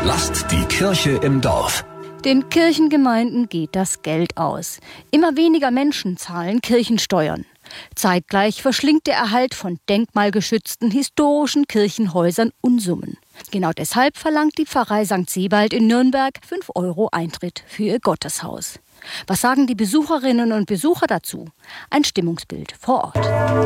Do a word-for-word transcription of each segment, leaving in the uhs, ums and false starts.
Lasst die Kirche im Dorf. Den Kirchengemeinden geht das Geld aus. Immer weniger Menschen zahlen Kirchensteuern. Zeitgleich verschlingt der Erhalt von denkmalgeschützten historischen Kirchenhäusern Unsummen. Genau deshalb verlangt die Pfarrei Sankt Sebald in Nürnberg fünf Euro Eintritt für ihr Gotteshaus. Was sagen die Besucherinnen und Besucher dazu? Ein Stimmungsbild vor Ort.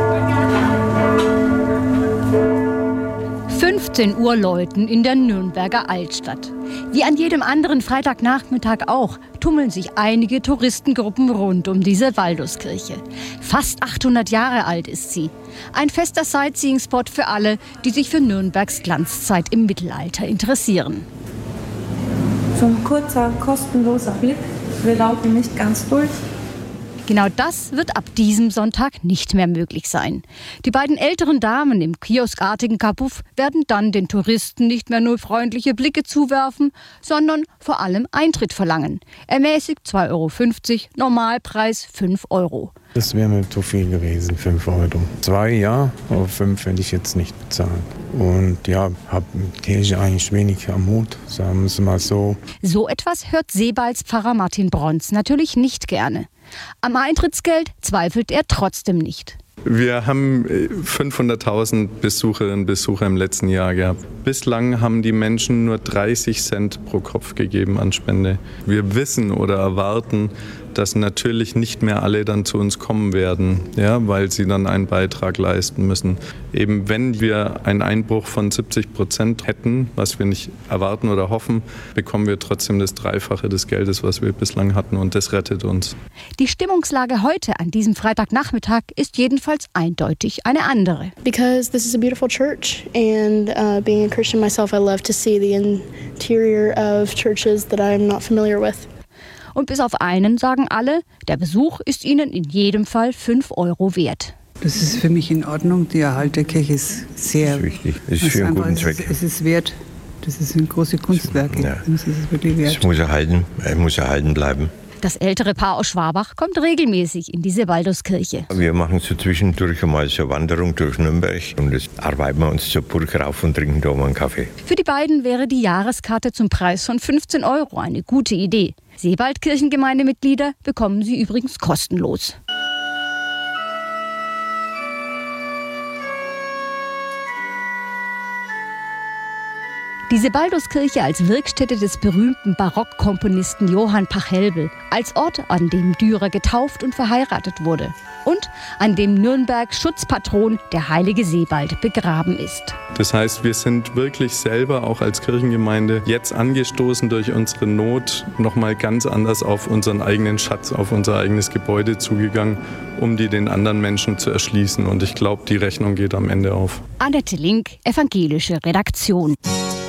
fünfzehn Uhr läuten in der Nürnberger Altstadt. Wie an jedem anderen Freitagnachmittag auch tummeln sich einige Touristengruppen rund um diese Walduskirche. Fast achthundert Jahre alt ist sie. Ein fester Sightseeing-Spot für alle, die sich für Nürnbergs Glanzzeit im Mittelalter interessieren. So ein kurzer, kostenloser Blick. Wir laufen nicht ganz durch. Genau das wird ab diesem Sonntag nicht mehr möglich sein. Die beiden älteren Damen im kioskartigen Kabuff werden dann den Touristen nicht mehr nur freundliche Blicke zuwerfen, sondern vor allem Eintritt verlangen. Ermäßigt zwei Euro fünfzig, Normalpreis fünf Euro. Das wäre mir zu viel gewesen, fünf Euro. Zwei, ja, aber fünf werde ich jetzt nicht bezahlen. Und ja, habe mit Kirche eigentlich wenig am Hut, sagen wir es mal so. So etwas hört Sebalds Pfarrer Martin Bronz natürlich nicht gerne. Am Eintrittsgeld zweifelt er trotzdem nicht. Wir haben fünfhunderttausend Besucherinnen und Besucher im letzten Jahr gehabt. Bislang haben die Menschen nur dreißig Cent pro Kopf gegeben an Spende. Wir wissen oder erwarten, dass natürlich nicht mehr alle dann zu uns kommen werden, ja, weil sie dann einen Beitrag leisten müssen. Eben wenn wir einen Einbruch von siebzig Prozent hätten, was wir nicht erwarten oder hoffen, bekommen wir trotzdem das Dreifache des Geldes, was wir bislang hatten, und das rettet uns. Die Stimmungslage heute an diesem Freitagnachmittag ist jedenfalls eindeutig eine andere. Because this is a beautiful church and uh, being a Christian myself, I love to see the interior of churches that I'm not familiar with. Und bis auf einen sagen alle, der Besuch ist ihnen in jedem Fall fünf Euro wert. Das ist für mich in Ordnung. Der Erhalt der Kirche ist sehr... Das ist wichtig. Das ist für einen guten Zweck. Es ist, es ist wert. Das sind große Kunstwerke. Ja. Das ist wirklich wert. Es muss erhalten, es muss erhalten bleiben. Das ältere Paar aus Schwabach kommt regelmäßig in diese Walduskirche. Wir machen so zwischendurch einmal so eine Wanderung durch Nürnberg und das arbeiten wir uns zur Burg rauf und trinken da mal einen Kaffee. Für die beiden wäre die Jahreskarte zum Preis von fünfzehn Euro eine gute Idee. Sebald-Kirchengemeindemitglieder bekommen sie übrigens kostenlos. Die Sebalduskirche als Wirkstätte des berühmten Barockkomponisten Johann Pachelbel, als Ort, an dem Dürer getauft und verheiratet wurde und an dem Nürnberg Schutzpatron, der heilige Sebald, begraben ist. Das heißt, wir sind wirklich selber auch als Kirchengemeinde jetzt angestoßen durch unsere Not nochmal ganz anders auf unseren eigenen Schatz, auf unser eigenes Gebäude zugegangen, um die den anderen Menschen zu erschließen. Und ich glaube, die Rechnung geht am Ende auf. Annette Link, evangelische Redaktion.